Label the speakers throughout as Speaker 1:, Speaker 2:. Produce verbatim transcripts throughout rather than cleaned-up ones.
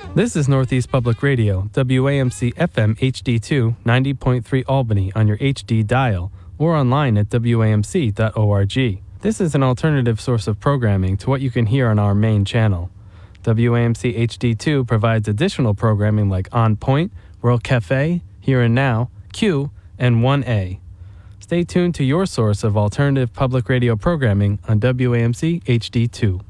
Speaker 1: This is Northeast Public Radio, W A M C F M H D two, ninety point three Albany on your H D dial, or online at W A M C dot org. This is an alternative source of programming to what you can hear on our main channel. W A M C H D two provides additional programming like On Point, World Cafe, Here and Now, Q, and one A. Stay tuned to your source of alternative public radio programming on W A M C H D two.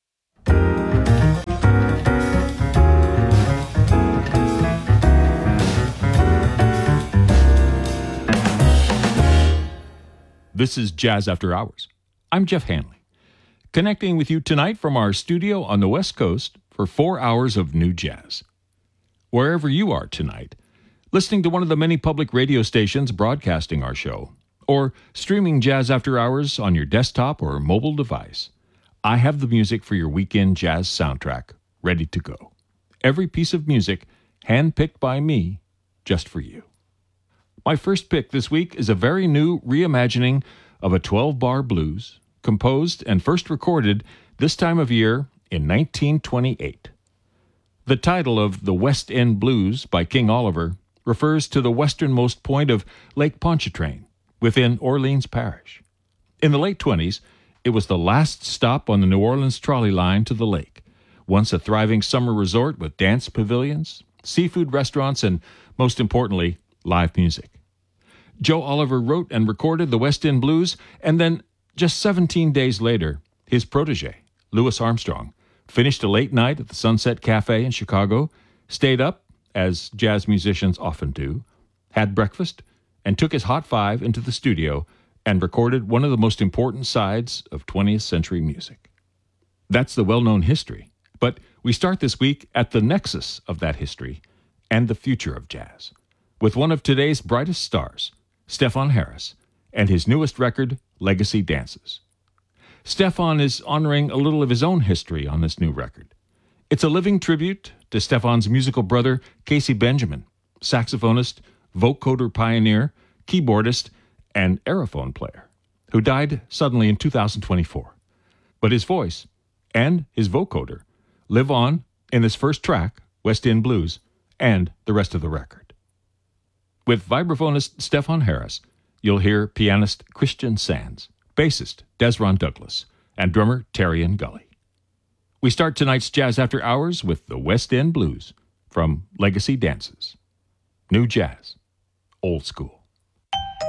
Speaker 2: This is Jazz After Hours. I'm Jeff Hanley, connecting with you tonight from our studio on the West Coast for four hours of new jazz. Wherever you are tonight, listening to one of the many public radio stations broadcasting our show, or streaming Jazz After Hours on your desktop or mobile device, I have the music for your weekend jazz soundtrack ready to go. Every piece of music handpicked by me just for you. My first pick this week is a very new reimagining of a twelve-bar blues, composed and first recorded this time of year in nineteen twenty-eight. The title of The West End Blues by King Oliver refers to the westernmost point of Lake Pontchartrain, within Orleans Parish. In the late twenties, it was the last stop on the New Orleans trolley line to the lake, once a thriving summer resort with dance pavilions, seafood restaurants, and, most importantly, live music. Joe Oliver wrote and recorded the West End Blues, and then, just seventeen days later, his protege, Louis Armstrong, finished a late night at the Sunset Cafe in Chicago, stayed up, as jazz musicians often do, had breakfast, and took his Hot Five into the studio and recorded one of the most important sides of twentieth century music. That's the well-known history, but we start this week at the nexus of that history and the future of jazz, with one of today's brightest stars, Stefon Harris, and his newest record, Legacy Dances. Stefon is honoring a little of his own history on this new record. It's a living tribute to Stefon's musical brother, Casey Benjamin, saxophonist, vocoder pioneer, keyboardist, and aerophone player, who died suddenly in two thousand twenty-four. But his voice and his vocoder live on in this first track, West End Blues, and the rest of the record. With vibraphonist Stefon Harris, you'll hear pianist Christian Sands, bassist Desron Douglas, and drummer Terrian Gully. We start tonight's Jazz After Hours with the West End Blues from Legacy Dances. New jazz, old school.